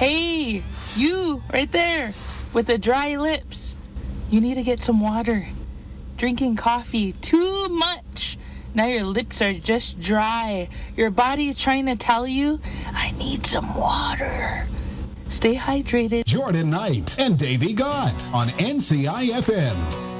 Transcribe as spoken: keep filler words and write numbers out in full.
Hey, you right there with the dry lips. You need to get some water. Drinking coffee too much. Now your lips are just dry. Your body is trying to tell you, I need some water. Stay hydrated. Jordan Knight and Davey Gott on N C I F M.